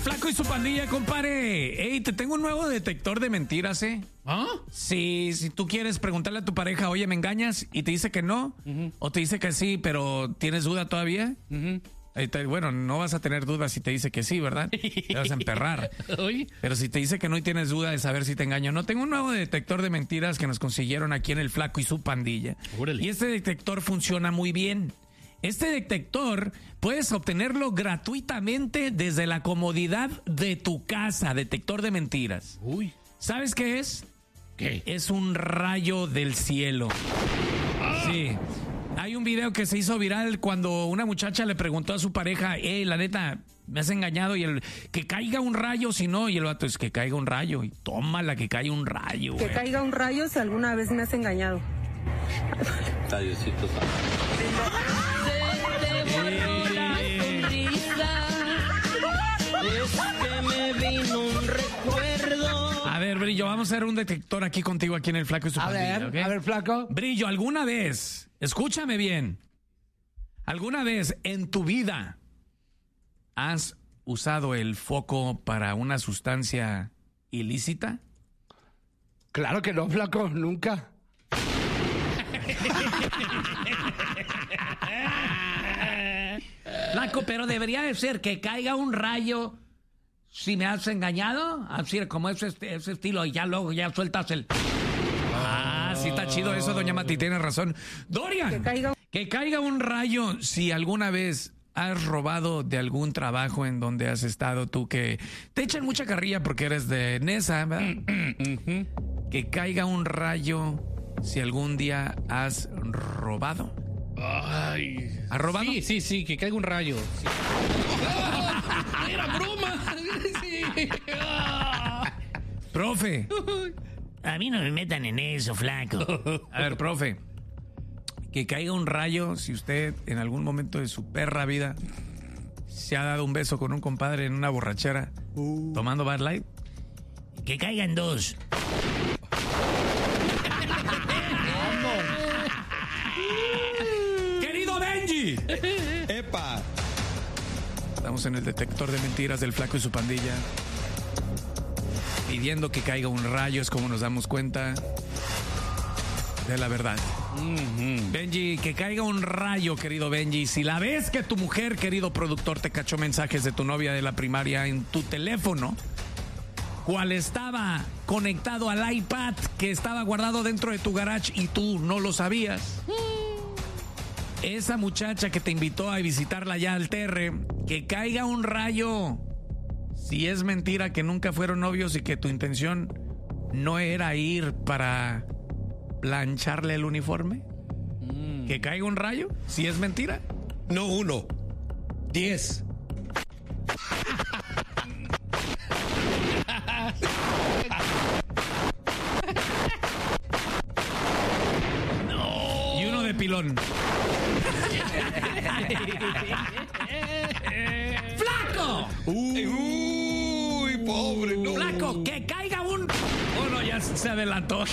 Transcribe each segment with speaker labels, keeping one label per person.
Speaker 1: Flaco y su pandilla, compadre. Ey, te tengo un nuevo detector de mentiras, ¿eh?
Speaker 2: ¿Ah?
Speaker 1: Si tú quieres preguntarle a tu pareja, oye, ¿me engañas? Y te dice que no, o te dice que sí, pero ¿tienes duda todavía? Bueno, no vas a tener dudas si te dice que sí, ¿verdad? Te vas a emperrar.
Speaker 2: Oye.
Speaker 1: Pero si te dice que no y tienes duda de saber si te engaño, no. Tengo un nuevo detector de mentiras que nos consiguieron aquí en el Flaco y su pandilla.
Speaker 2: Órale.
Speaker 1: Y este detector funciona muy bien. Este detector puedes obtenerlo gratuitamente desde la comodidad de tu casa. Detector de mentiras.
Speaker 2: Uy.
Speaker 1: ¿Sabes qué es?
Speaker 2: ¿Qué?
Speaker 1: Es un rayo del cielo. Sí. Hay un video que se hizo viral cuando una muchacha le preguntó a su pareja, la neta, me has engañado, y que caiga un rayo, si no, y el vato es que caiga un rayo, y tómala, que caiga un rayo.
Speaker 3: Que caiga un rayo si alguna vez me has engañado.
Speaker 4: Diosito santo.
Speaker 1: A ver, Brillo, vamos a hacer un detector aquí contigo, aquí en el Flaco y su pandilla, ¿ok?
Speaker 5: A ver, Flaco.
Speaker 1: Brillo, ¿alguna vez, escúchame bien, alguna vez en tu vida has usado el foco para una sustancia ilícita?
Speaker 5: Claro que no, Flaco, nunca.
Speaker 6: Flaco, pero debería de ser que caiga un rayo si me has engañado. Así como ese estilo, y ya luego ya sueltas el...
Speaker 1: Sí, está chido eso, doña Mati, tiene razón. Dorian, que caiga un rayo si alguna vez has robado de algún trabajo en donde has estado tú, que te echan mucha carrilla porque eres de Nesa, ¿verdad? Que caiga un rayo si algún día has robado.
Speaker 2: Ay.
Speaker 1: ¿Has robado?
Speaker 2: Sí, que caiga un rayo. Sí. ¡Era broma! Sí.
Speaker 1: Profe.
Speaker 6: A mí no me metan en eso, Flaco.
Speaker 1: A ver, profe. Que caiga un rayo si usted en algún momento de su perra vida se ha dado un beso con un compadre en una borrachera tomando Bud Light.
Speaker 6: Que caigan dos.
Speaker 1: ¡Querido Benji!
Speaker 4: ¡Epa!
Speaker 1: Estamos en el detector de mentiras del Flaco y su pandilla. Pidiendo que caiga un rayo es como nos damos cuenta de la verdad. Benji, que caiga un rayo, querido Benji. Si la vez que tu mujer, querido productor, te cachó mensajes de tu novia de la primaria en tu teléfono, cual estaba conectado al iPad que estaba guardado dentro de tu garage y tú no lo sabías. Esa muchacha que te invitó a visitarla allá al Terre, que caiga un rayo. Si es mentira que nunca fueron novios y que tu intención no era ir para plancharle el uniforme. Que caiga un rayo. Si es mentira.
Speaker 4: No 1, 10.
Speaker 1: Y uno de pilón.
Speaker 6: ¡Flaco!
Speaker 4: Uy, pobre, no.
Speaker 6: ¡Flaco, que caiga un...
Speaker 1: Oh, no, ya se adelantó.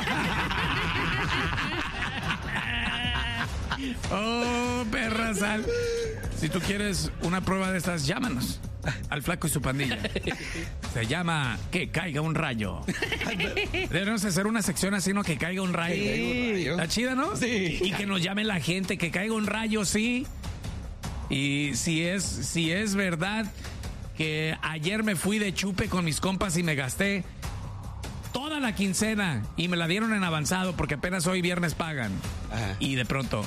Speaker 1: Oh, perra sal. Si tú quieres una prueba de estas, llámanos al Flaco y su pandilla. Se llama Que caiga un rayo. Debemos hacer una sección así, ¿no? Que caiga un rayo.
Speaker 4: Sí.
Speaker 1: Está chida, ¿no?
Speaker 4: Sí.
Speaker 1: Y que nos llame la gente, que caiga un rayo, sí. Y si es verdad que ayer me fui de chupe con mis compas y me gasté toda la quincena y me la dieron en avanzado porque apenas hoy viernes pagan.
Speaker 4: Ajá.
Speaker 1: Y de pronto...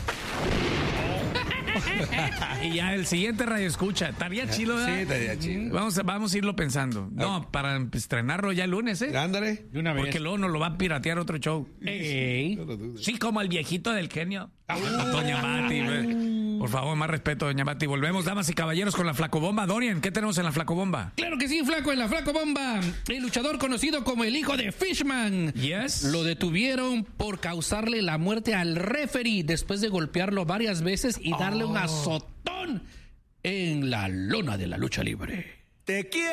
Speaker 1: Y ya el siguiente radio escucha. Estaría chido, ¿verdad?
Speaker 4: Sí, estaría chido.
Speaker 1: Vamos a irlo pensando. No, para estrenarlo ya el lunes, ¿eh?
Speaker 4: Ándale.
Speaker 2: De una vez.
Speaker 1: Porque luego nos lo va a piratear otro show.
Speaker 2: Ey.
Speaker 4: No lo dudes.
Speaker 6: Sí, como el viejito del genio.
Speaker 1: Doña Mati, por favor, más respeto, doña Mati. Volvemos, damas y caballeros, con la Flacobomba. Dorian, ¿qué tenemos en la Flacobomba?
Speaker 2: Claro que sí, Flaco, en la Flaco Bomba. El luchador conocido como el hijo de Fishman.
Speaker 1: Yes.
Speaker 2: Lo detuvieron por causarle la muerte al referee después de golpearlo varias veces y darle un azotón en la lona de la lucha libre.
Speaker 4: Te quiero.